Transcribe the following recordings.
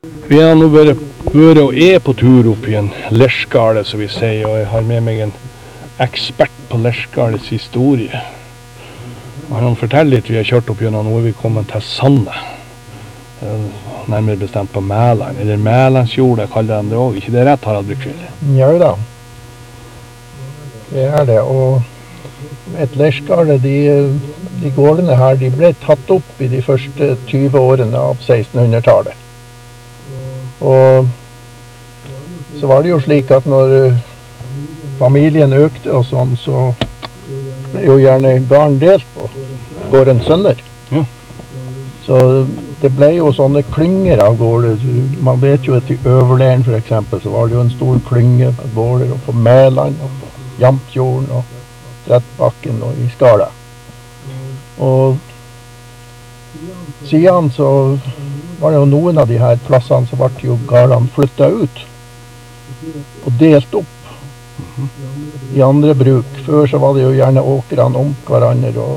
Vi har nå vært og på tur opp i en lerskale, som vi sier, og jeg har med meg en ekspert på lerskales historie. Og han forteller litt, vi har kjørt opp gjennom, nå er vi kommet til Sande. Nærmere bestemt på Mæland, eller Mælandsjorda kaller han det også. Ikke det rett, Harald Brukvild? Ja da, det er det, og et lerskale, de gårdene her, de ble tatt opp i de første 20 årene av 1600-tallet. Og så var det jo slik at når familien økte og sånn, så ble jo gjerne garn delt på gårdens sønner. Ja. Så det ble jo sånne klynger av gårder. Man vet jo at i Øverlæren for eksempel, så var det jo en stor klynge av gårder, og på Mæland, og på Jamtjorden, og Trettbakken, og i Skala. Og siden så var det jo noen av de her plassene, så ble jo gårdene flyttet ut, og delt opp i andre bruk. Før så var det jo gjerne åkrene om hverandre,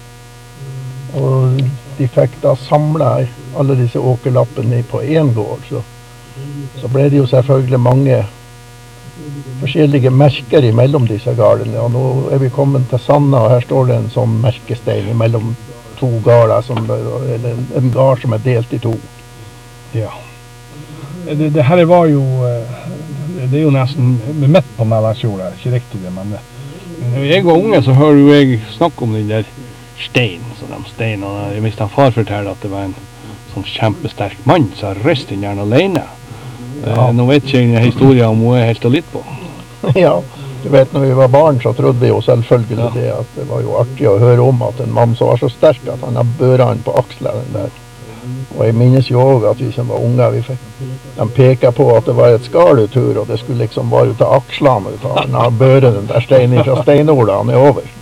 og de fikk da samlet alle disse åkerlappene på en gård, så ble det jo selvfølgelig mange forskjellige merker imellom disse gårdene, og nå er vi kommet til Sanna, og her står det en sånn merkestein mellom to gårder, eller en gård som er delt i to. Ja. Det her var jo, det er jo nesten midt på Mælandsjorda, ikke riktig det, men når jeg var unge så hører jo jeg snakke om den der stein, så de stein, og jeg visste han far fortalte at det var en sånn kjempesterk mann, så han røste den gjerne alene. Ja. Nå vet ikke jeg historien om hun er helt og litt på. Ja, du vet, når vi var barn så trodde vi jo selvfølgelig det, at det var jo artig å høre om at en mann som var så sterk at han har børet han på akselen der. Og jeg minnes jo også at vi som var unge, de pekte på at det var et skaletur, og det skulle liksom bare ut av akslene, han har børet den der steinen fra Steinorda, han er over.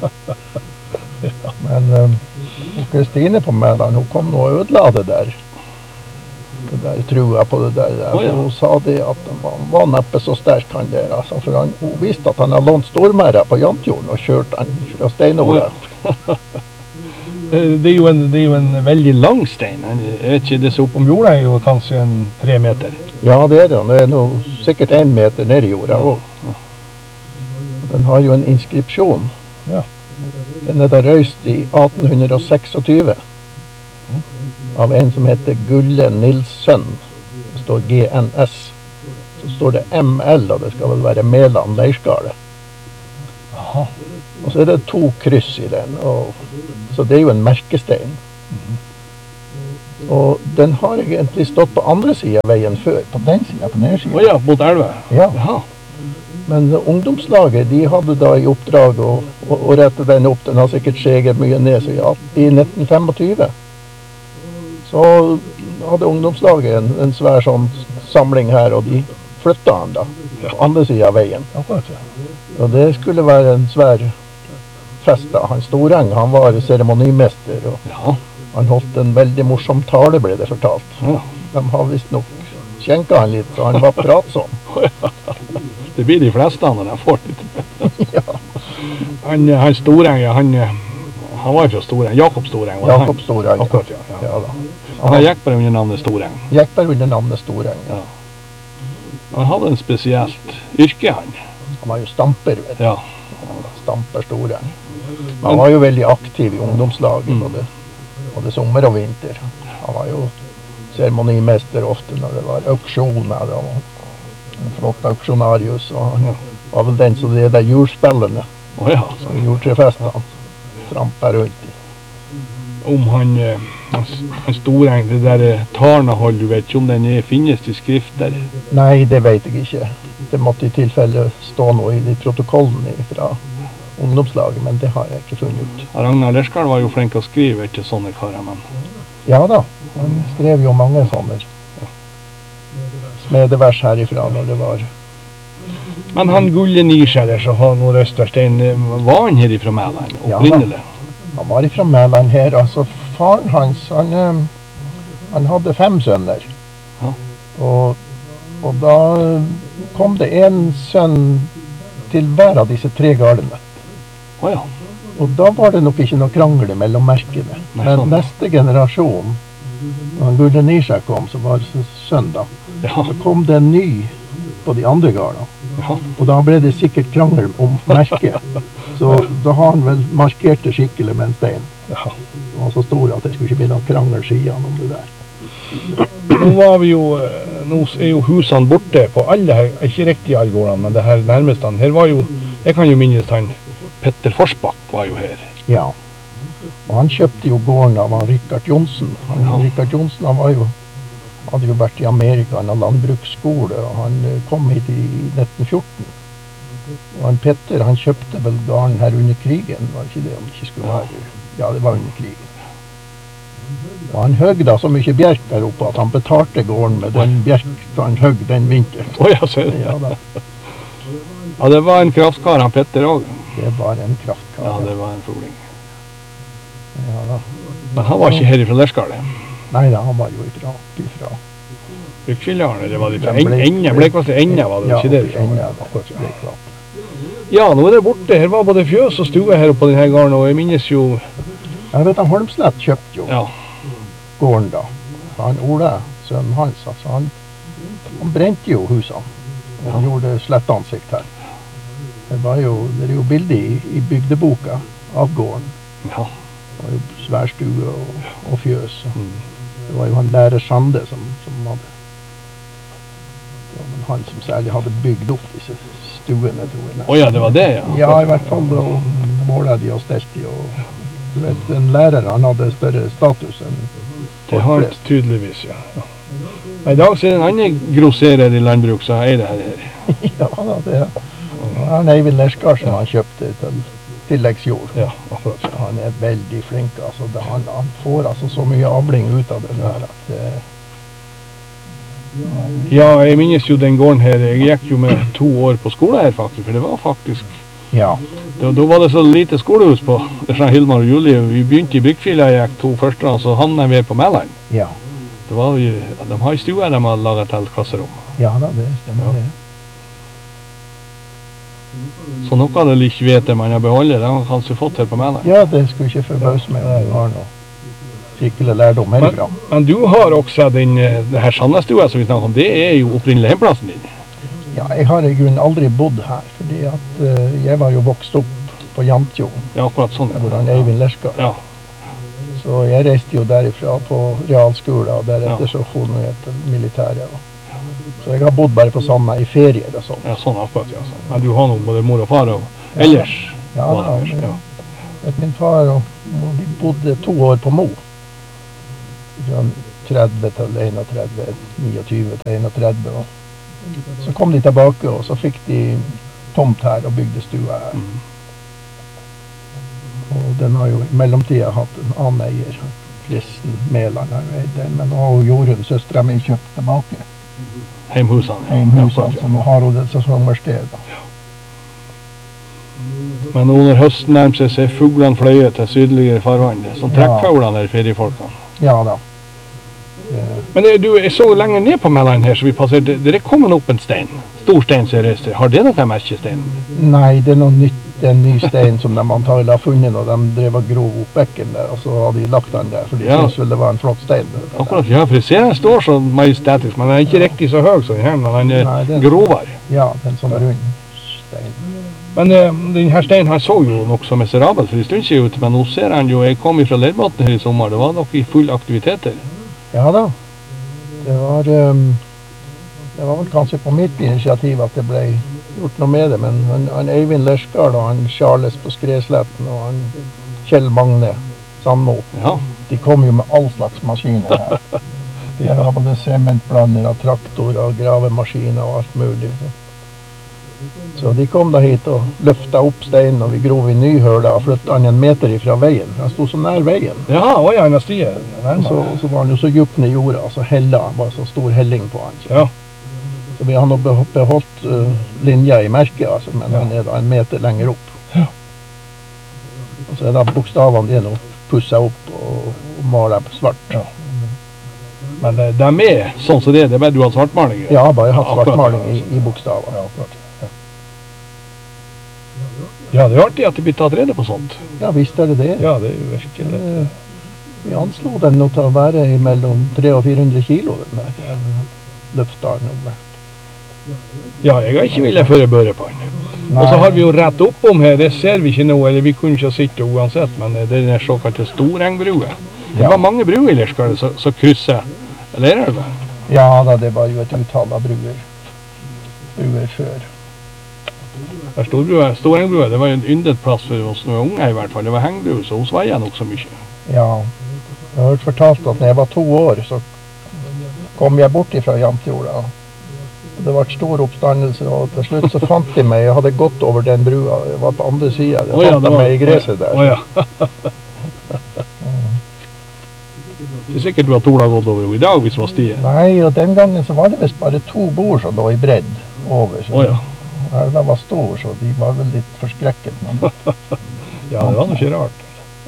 Men Kristine på Mæland, hun kom nå og ødela det der trua på det der. Hun sa det at han var neppe så sterk han der, altså, for hun visste at han hadde lånt stormæra på Jamtjorden og kjørt han fra Steinorda. Det er jo en veldig lang stein. Jeg vet ikke, det som opp om jorda er jo kanskje 3 meter. Ja, det er det. Det er nå sikkert 1 meter ned i jorda også. Den har jo en inskripsjon. Ja. Den er da røyst i 1826 av en som heter Gulle Nilsson. Det står GNS. Så står det ML, og det skal vel være Mæland leirskale. Aha. Og så er det 2 kryss i den, så det er jo en merkestein. Og den har egentlig stått på andre siden av veien før, på den siden, på den siden. Ja, mot elva. Ja. Jaha. Men ungdomslaget, de hadde da i oppdrag å rette den opp. Den har sikkert skjeget mye ned, så i 1925 så hadde ungdomslaget en svær sånn samling her, og de flyttet han da på andre siden av veien. Og det skulle være en svær fest da. Han Storeng, han var seremonimester, og han holdt en veldig morsom tale, ble det fortalt. De har visst nok skjenket han litt, så han var pratsom. Det blir de fleste når de får litt. Ja. Han Storeng, han var jo fra Storeng, Jakob Storeng. Jakob Storeng, akkurat, ja da. Han gikk bare under navnet Storeng. Gikk bare under navnet Storeng, ja. Han hadde en spesielt yrke, han. Han var jo stamper, vet du. Ja. Stamper Storeng. Han var jo veldig aktiv i ungdomslaget, både sommer og vinter. Han var jo seremonimester ofte når det var auksjoner, og en flott auksjonarius, og han var vel den som det der julspillene, som jordtrefestene, trampet rundt i. Om han Storeng, det der tarnehold, du vet ikke om den finnes i skrift der? Nei, det vet jeg ikke. Det måtte i tilfelle stå noe i de protokollene fra ungdomslaget, men det har jeg ikke funnet ut. Ragnar Lerskal var jo flink å skrive, ikke sånne karer, men... Ja da, han skrev jo mange sånne smedevers herifra når det var. Men han Gulle Nilsson, så har noe Røsterstein, var han her ifra Mæland, opprinnelig? Ja, han var ifra Mæland her, altså faren hans, han hadde 5 sønner. Ja. Og da kom det en sønn til hver av disse 3 gårdene. Ja. Og da var det nok ikke noe krangel mellom merkene. Men neste generasjon, Når Gudde Nisha kom, så var det søndag. Ja. Så kom det en ny på de andre gårdene. Ja. Og da ble det sikkert krangel om merket. Så da har han vel markert det skikkelig med en stein. Ja. Det var så stor at det skulle ikke bli noen krangel siden om det der. Nå var vi jo, nå er jo husene borte på alle her, ikke riktig alle gårdene, men det her nærmest han. Her var jo, jeg kan jo minnes han, Petter Forsbakk var jo her. Ja. Og han kjøpte jo gården av han Rikard Johnsen. Rikard Johnsen han var jo, hadde jo vært i Amerika, han hadde landbruksskole, og han kom hit i 1914. Og han Petter, han kjøpte vel gården her under krigen, var det ikke det? Om det ikke skulle være? Ja, det var under krigen. Og han høgde så mye bjerk der oppe at han betalte gården med den bjerk han høgg den vinteren. Ja, ser du. Ja, da. Ja, det var en kraftkar, han Petter også. Det var en kraftkar. Ja, det var en foling. Ja, da. Men han var ikke her ifra Lerskalet. Nei da, han var jo ifra. Brukskildaren, det var det fra Enda, Blekvaster Enda var det ja, ikke det? Enda, ja, nå er det borte. Her var både fjøs og stue her oppe på denne gården, og jeg minnes jo... Jeg vet han Holmslett kjøpte jo gården da. Han Ole, sønnen hans, altså han brente jo husene. Og han gjorde slettansikt her. Det er jo bilde i bygdeboka av gården. Ja. Det var jo sværstue og fjøs. Det var jo han lærer Sande som hadde. Det var vel han som særlig hadde bygd opp disse stuene, tror jeg. Åja, det var det, ja. Ja, i hvert fall da målet de og stelt de. Og du vet, en lærer, han hadde større status enn det har han tydeligvis, ja. I dag så er det en annen grosserer i landbruk, så er det her. Ja, da, det er. Han Eivind Lerskar som han kjøpte til tilleggsjord. Ja, akkurat. Han er veldig flink, altså. Han får altså så mye avling ut av det der at ja, jeg minnes jo den gården her. Jeg gikk jo med 2 år på skole her faktisk, for det var faktisk... Ja. Da var det så lite skolehus på Hilmar og Julie. Vi begynte i Byggfila, jeg gikk 2 første, så havnet vi på Mæland. Ja. Det var jo, de har i stua de har laget til klasserom. Ja da, det stemmer det. Så noe av det ikke vet man har beholdt, det har man kanskje fått her på Mæland. Ja, det skulle ikke forbause meg om du har noe skikkelig lærdom herfra. Men du har også det her Sandnestua som vi snakker om, det er jo opprinnelig hjemplassen din. Ja, jeg har i grunnen aldri bodd her, fordi at jeg var jo vokst opp på Jantjorden. Ja, akkurat sånn. Hvor han Eivind Lerskar. Ja. Så jeg reiste jo derifra på realskolen, og deretter så for jeg til militæret. Så jeg har bodd bare på Sandnes i ferier og sånn. Ja, sånn akkurat, ja. Men du har noe både mor og far og ellers? Ja, min far og de bodde 2 år på Mo. Fra 30 til 31, 29 til 31, og så kom de tilbake, og så fikk de tomt her og bygde stua her. Og den har jo i mellomtiden hatt en annen eier, Kristen Mæland, men nå har Jorunn, søstera mi, kjøpt tilbake. Heimhusene. Heimhusene, som har hun det sesongversted. Men nå når høsten nærmer seg, så er fuglene fløyet til sydligere farvann. Sånn trekkfuglene er feriefolkene. Ja da. Men jeg så lenger ned på Mæland her, så vi passerte, det er kommet opp en stein. Stor stein som jeg reiste. Har det noe merkestein? Nei, det er noe nytt. Det er en ny stein som de antagelig har funnet når de drev og grov opp bekken der, og så har de lagt den der, for de synes vel det var en flott stein. Akkurat, ja, for jeg ser den står så majestetisk, men den er ikke riktig så høy som den her, men den er grovere. Ja, den som er rund stein. Men denne steinen her så jo nok så miserabel for en stund siden ut, men nå ser han jo, jeg kom fra Leirmaten her i sommer, det var nok i full aktiviteter. Ja da, det var vel kanskje på mitt initiativ at det ble gjort noe med det, men han Eivind Lerskar og han Charles på Skresletten og han Kjell Magne Sandmo, de kom jo med all slags maskiner her. De har både sementblander, traktor og gravemaskiner og alt mulig. Så de kom da hit og løftet opp steinen, og vi grov i Nyhøla og flyttet han 1 meter ifra veien. Han stod så nær veien. Ja, han har stiget. Så var han jo så djupt ned i jorda, så hella han, var så stor helling på han. Ja. Så vi har nå beholdt linja i merket, altså, men han er da 1 meter lenger opp. Ja. Og så er da bokstavene de nå pusset opp og malet svart. Ja. Men de er sånn som det er bare du har svartmaling? Ja, bare hatt svartmaling i bokstaver. Ja, akkurat. Ja, det er artig at det blir tatt rede på sånt. Ja, visst er det det. Ja, det er jo virkelig. Vi anslo den nå til å være mellom 300 og 400 kilo, den der Løfsdalen. Ja, jeg har ikke villet føre børe på den. Og så har vi jo rett opp om her, det ser vi ikke nå, eller vi kunne ikke sitte uansett, men det er den såkalte Storengbrua. Det var mange bruer i Lerskalet som krysset Lerelva. Ja da, det var jo et uttall av bruer før. Storengbrua, det var jo en yndet plass for oss når vi var unge i hvert fall. Det var hengbru, så hos veier nok så mye. Ja, jeg har hørt fortalt at når jeg var 2 år, så kom jeg bort fra Jamtjorda. Det var stor oppstandelse, og til slutt så fant de meg. Jeg hadde gått over den brua, jeg var på andre siden. Jeg fant de meg i gresset der. Det er sikkert du har Tola gått over i dag hvis det var stiet. Nei, og den gangen så var det vist bare 2 bord som lå i bredd over. Så elva var stor, så de var vel litt forskrekket. Men ja, det var noe ikke rart.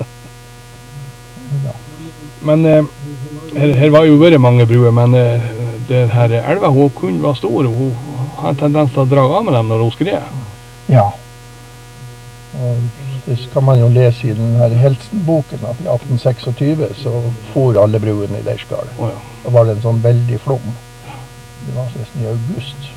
ja. Men her var jo vært mange bruer, men den her elva, hun kunne være stor, og hun har en tendens til å dra av med dem når hun skred. Ja. Og det kan man jo lese i den her Helsen-boken, at i 1826 så for alle bruene i Lerskalet. Da var det en sånn veldig flom. Det var nesten i august.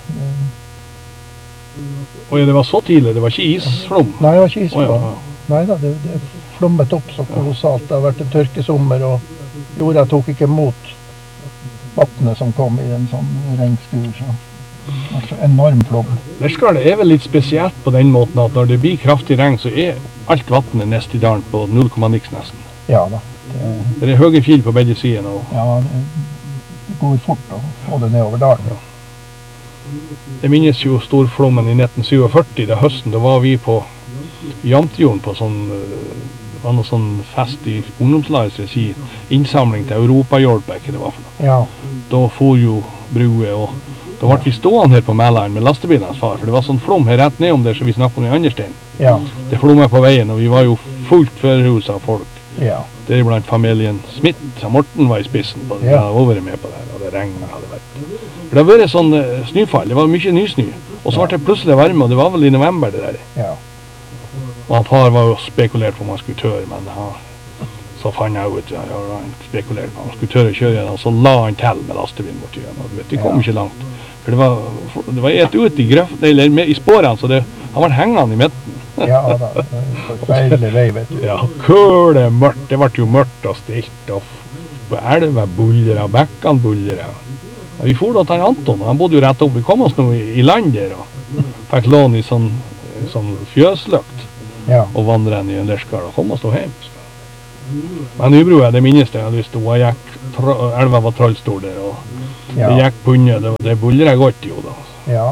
Og det var så tidlig, det var ikke isflom? Nei, det var ikke isflom. Nei da, det flommet opp så kolossalt. Det har vært en tørkesommer, og jorda tok ikke mot vattnet som kom i en sånn regnskur, så altså enorm flom. Lerskalet er vel litt spesielt på den måten at når det blir kraftig regn, så er alt vattnet nest i dalen på 0,niks nesten. Ja da. Det er høye fjell på begge sider nå. Ja, det går fort å få det ned over dalen. Ja. Jeg minnes jo storflommen i 1947, da høsten, da var vi på Jamtjorden på sånn var noe sånn fest i ungdomslagets regi, innsamling til Europahjelp, ikke det var for noe. Ja. Da for jo brue, og da ble vi stående her på Mælaren med lastebilens far, for det var sånn flom her rett ned om det, så vi snakket om i andre stein. Ja. Det flommet på veien, og vi var jo fullt førerhus av folk. Ja. Det er blant familien Smith, så Morten var i spissen på det, og vært med på det, og det regnet hadde vært. For det har vært sånn snøfall, det var mye nysnø, og så ble det plutselig varme, og det var vel i november det der. Ja. Og han far var jo spekulert på om han skulle tørre, men så fant jeg ut, han spekulerte på om han skulle tørre å kjøre igjen, og så la han til med lastebilen bort igjen, og du vet, det kom ikke langt. For det var et ut i grøft, eller i spårene, så han var hengende i midten. Ja da, det var en forferdelig vei, vet du. Ja, køle mørkt, det ble jo mørkt og stilt, og elva buller, og bekkene buller. Ja, vi for da til Anton, han bodde jo rett opp, vi kom oss nå i land der, og fikk lån i sånn fjøsløkt. Ja. Og vandre inn i en Lerskal og komme og stå hjem. Men Nybrua, det minnes jeg hadde lyst til. Elva var trollstor der, og det gikk punnet, det bullret godt jo da. Ja.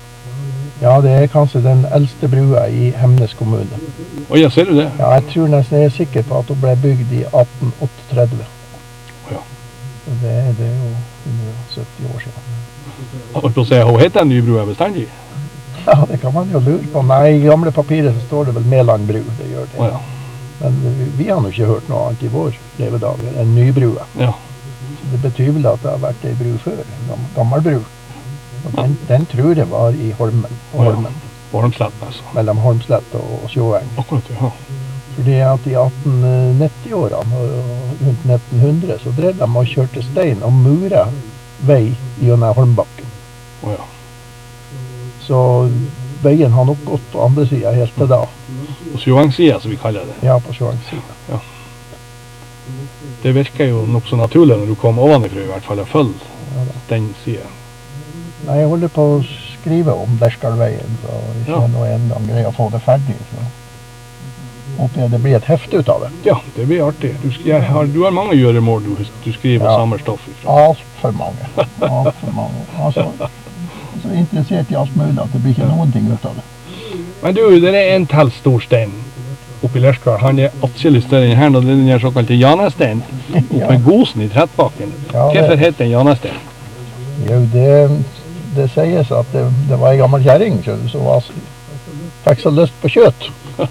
Ja, det er kanskje den eldste brua i Hemnes kommune. Ja, ser du det? Ja, jeg tror nesten jeg er sikker på at hun ble bygd i 1838. Ja. Det er jo 170 år siden. Og på å si, hun heter Nybrua bestandig? Ja, det kan man jo lure på. Nei, i gamle papirer så står det vel Melandbru, det gjør det. Ja. Men vi har jo ikke hørt noe annet i vår levedager enn Nybrua. Ja. Så det betyr vel at det har vært en bru før, en gammel bru. Og den tror jeg var i Holmen. På Holmslett, altså. Mellom Holmslett og Sjåeng. Akkurat, ja. Fordi at i 1890-årene, rundt 1900, så drev de og kjørte stein og mura vei gjennom Holmbakken. Ja. Så veien har nok gått på andre siden helt til da. På Sjåeng-siden, som vi kaller det. Ja, på Sjåeng-siden. Ja. Det virker jo nok så naturlig når du kom ovenifra i hvert fall, å følge den siden. Nei, jeg holder på å skrive om Lerskalveien, så vi skal nå en gang greie å få det ferdig. Så håper jeg det blir et hefte ut av det. Ja, det blir artig. Du har mange gjøremål du skriver samme stoff ifra. Alt for mange. Alt for mange. Altså, så interessert i alt mulig at det blir ikke noen ting ut av det. Men du, det er en til stor stein oppe i Lerskal. Han er atskillig større enn her, og det er den såkalte Janestein oppe med Gosen i Trettbakken. Hvorfor heter den Janestein? Jo, det sies at det var en gammel kjerring som fikk så lyst på kjøtt.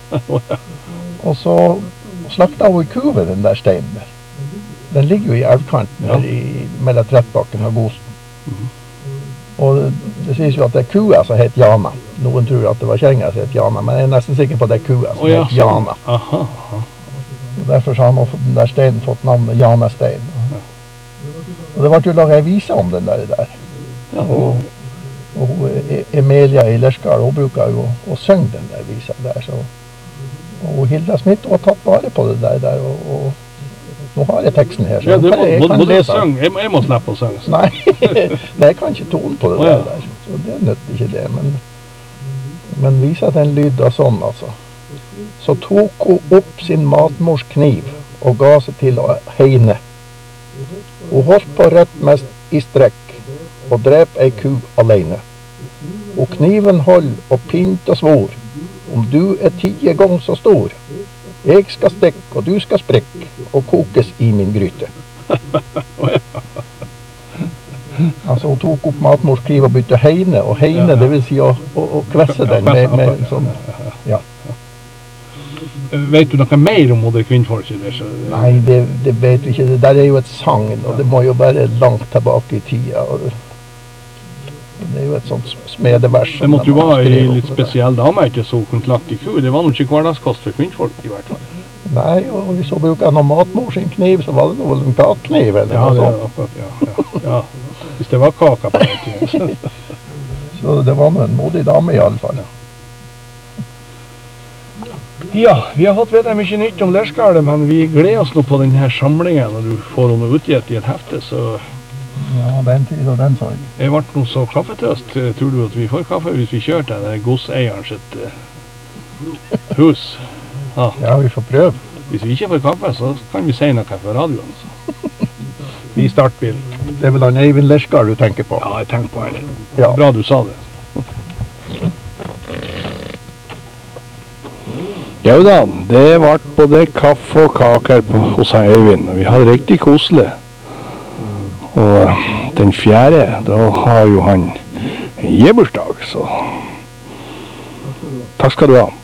Og så slakta hun i ku ved den der steinen der. Den ligger jo i elvkanten mellom Trettbakken og Gosen. Og det sies jo at det er kua som heter Jana. Noen tror at det var kjerringa som heter Jana, men jeg er nesten sikker på at det er kua som heter Jana. Og derfor har han den der steinen fått navnet Janestein. Og det ble jo laget en vise om den der. Og Emilia i Lerskal, hun bruker jo å synge den der visa der. Så. Og Hilda Smith har tatt bare på det der. Og nå har jeg teksten her. Så ja, jeg kan lese. Jeg må slippe å synge. Nei, jeg kan ikke tone på det der. Så det nødde ikke det. Men visa den lyda sånn, altså. Så tok hun opp sin matmors kniv og ga seg til å heine. Hun holdt på rett mest i strekk og drep ei ku alene. Og kniven hold og pint og svor, om du 10 ganger så stor. Jeg skal stekke og du skal sprekke og kokes i min gryte. Altså hun tok opp matmors kniv og begynte å heine, og heine det vil si å kvesse den med sånn, ja. Vet du noe mer om det kvinnfolket der? Nei, det vet vi ikke. Det der er jo et sagn, og det må jo være langt tilbake i tida. Og det er jo et sånt smedevers. Det måtte jo være en litt spesiell dame, ikke så hun kunne lagt i ku. Det var nok ikke hverdagskost for kvinnfolk i hvert fall. Nei, og hvis hun bruker noen matmor sin kniv, så var det noe en kakkniv eller noe sånt. Ja. Hvis det var kaka på det tiden. Så det var noe en modig dame i alle fall. Ja, vi har fått vite mye nytt om Lerskal, men vi gleder oss nå på denne samlingen når du får henne utgitt i et hefte, så... Ja, den tid og den sorg. Jeg ble nå så kaffetøst. Tror du at vi får kaffe hvis vi kjører til den godseieren sitt hus? Ja, vi får prøve. Hvis vi ikke får kaffe, så kan vi si noe for radioen. Så. Vi starter bilen. Det er vel han Eivind Lerskal du tenker på? Ja, jeg tenker på det. Ja. Bra du sa det. Ja da, det ble både kaffe og kaker hos Eivind, og vi hadde riktig koselig. Og den 4., da har jo han gebursdag, så takk skal du ha.